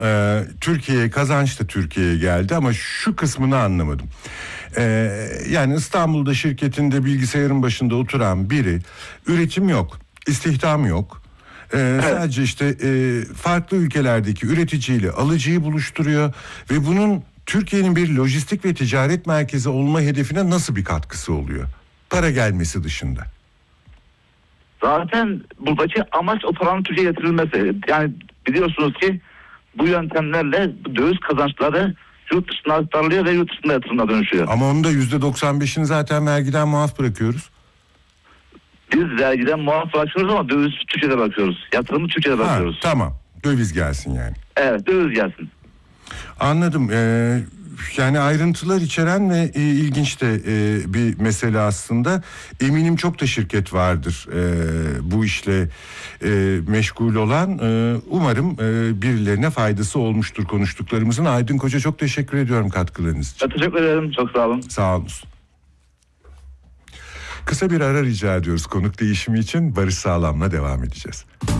Türkiye'ye, kazanç da Türkiye'ye geldi ama şu kısmını anlamadım. Yani İstanbul'da şirketinde bilgisayarın başında oturan biri, üretim yok, istihdam yok. Sadece işte farklı ülkelerdeki üreticiyle alıcıyı buluşturuyor ve bunun Türkiye'nin bir lojistik ve ticaret merkezi olma hedefine nasıl bir katkısı oluyor? Para gelmesi dışında. Zaten buradaki amaç o paranın Türkiye'ye getirilmesi. Yani biliyorsunuz ki bu yöntemlerle döviz kazançları yurt dışına aktarılıyor ve yurt dışında yatırımına dönüşüyor. Ama onun da %95'ini zaten vergiden muaf bırakıyoruz. Biz vergiden muaf bırakıyoruz ama döviz Türkiye'de bırakıyoruz. Yatırımı Türkiye'de bırakıyoruz. Tamam. Döviz gelsin yani. Evet, döviz gelsin. Anladım. Yani ayrıntılar içeren ve ilginç de bir mesele aslında. Eminim çok da şirket vardır bu işle meşgul olan. Umarım birilerine faydası olmuştur konuştuklarımızın. Aydın Koca, çok teşekkür ediyorum katkılarınız için. Teşekkür ederim. Çok sağ olun. Sağ olun. Kısa bir ara rica ediyoruz konuk değişimi için. Barış Sağlam'la devam edeceğiz.